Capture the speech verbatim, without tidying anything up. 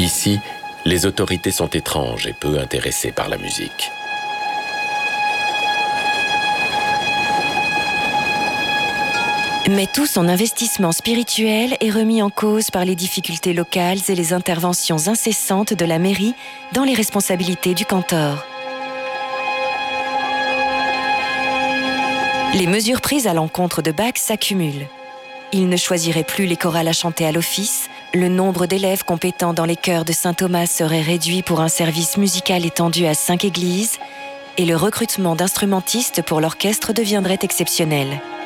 Ici, les autorités sont étranges et peu intéressées par la musique. Mais tout son investissement spirituel est remis en cause par les difficultés locales et les interventions incessantes de la mairie dans les responsabilités du cantor. Les mesures prises à l'encontre de Bach s'accumulent. Il ne choisirait plus les chorales à chanter à l'office, le nombre d'élèves compétents dans les chœurs de Saint-Thomas serait réduit pour un service musical étendu à cinq églises, et le recrutement d'instrumentistes pour l'orchestre deviendrait exceptionnel.